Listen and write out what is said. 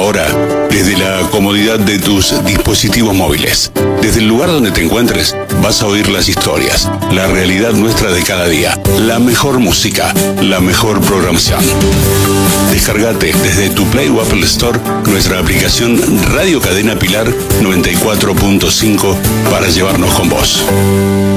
Ahora, desde la comodidad de tus dispositivos móviles, desde el lugar donde te encuentres, vas a oír las historias, la realidad nuestra de cada día, la mejor música, la mejor programación. Descargate desde tu Play o Apple Store nuestra aplicación Radio Cadena Pilar 94.5 para llevarnos con vos.